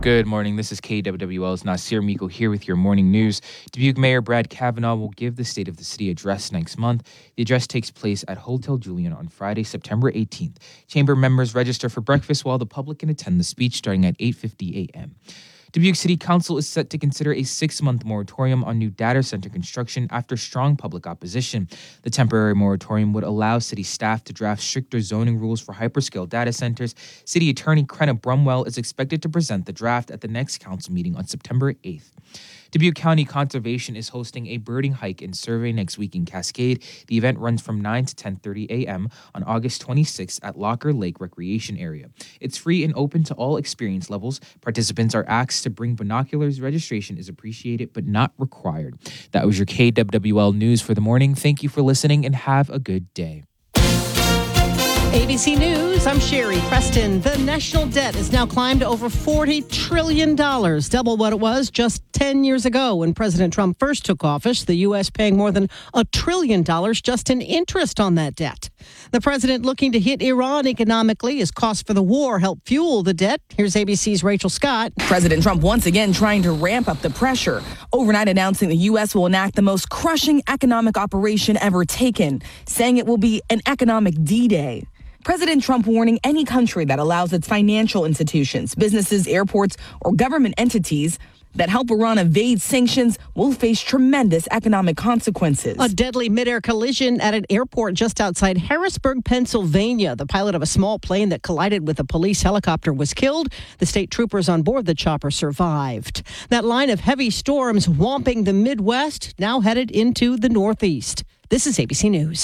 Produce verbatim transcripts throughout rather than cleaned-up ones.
Good morning. This is K W W L's Nasir Miko here with your morning news. Dubuque Mayor Brad Kavanaugh will give the State of the City address next month. The address takes place at Hotel Julian on Friday, September eighteenth. Chamber members register for breakfast while the public can attend the speech starting at eight fifty a.m. Dubuque City Council is set to consider a six-month moratorium on new data center construction after strong public opposition. The temporary moratorium would allow city staff to draft stricter zoning rules for hyperscale data centers. City Attorney Crenna Brumwell is expected to present the draft at the next council meeting on September eighth. Dubuque County Conservation is hosting a birding hike and survey next week in Cascade. The event runs from nine to ten thirty a.m. on August twenty-sixth at Locker Lake Recreation Area. It's free and open to all experience levels. Participants are asked to bring binoculars. Registration is appreciated but not required. That was your K W W L News for the morning. Thank you for listening and have a good day. A B C News, I'm Sherry Preston. The national debt has now climbed to over forty trillion dollars, double what it was just ten years ago when President Trump first took office, the U S paying more than a trillion dollars just in interest on that debt. The president looking to hit Iran economically as costs for the war help fuel the debt. Here's A B C's Rachel Scott. President Trump once again trying to ramp up the pressure, overnight announcing the U S will enact the most crushing economic operation ever taken, saying it will be an economic D-Day. President Trump warning any country that allows its financial institutions, businesses, airports, or government entities that help Iran evade sanctions will face tremendous economic consequences. A deadly midair collision at an airport just outside Harrisburg, Pennsylvania. The pilot of a small plane that collided with a police helicopter was killed. The state troopers on board the chopper survived. That line of heavy storms swamping the Midwest now headed into the Northeast. This is A B C News.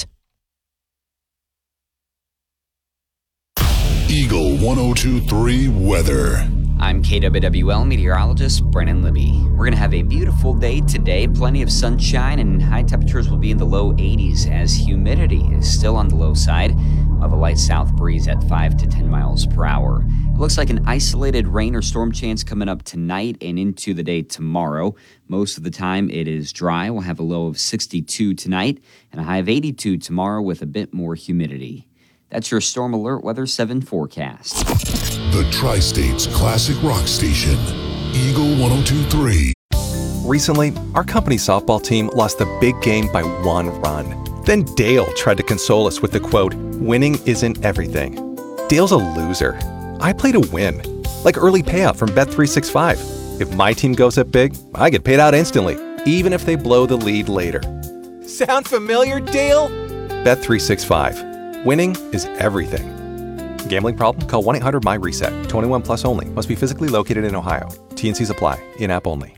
Eagle one oh two point three weather. I'm K W W L meteorologist Brennan Libby. We're going to have a beautiful day today. Plenty of sunshine and high temperatures will be in the low eighties as humidity is still on the low side. We'll have a light south breeze at five to ten miles per hour. It looks like an isolated rain or storm chance coming up tonight and into the day tomorrow. Most of the time it is dry. We'll have a low of sixty-two tonight and a high of eighty-two tomorrow with a bit more humidity. That's your Storm Alert Weather seven forecast. The Tri-State's classic rock station, Eagle one oh two point three. Recently, our company softball team lost the big game by one run. Then Dale tried to console us with the quote, "Winning isn't everything." Dale's a loser. I play to win, like early payout from Bet three sixty-five. If my team goes up big, I get paid out instantly, even if they blow the lead later. Sound familiar, Dale? Bet three sixty-five. Winning is everything. Gambling problem? Call one eight hundred M Y RESET. twenty-one plus only. Must be physically located in Ohio. T and C's apply. In-app only.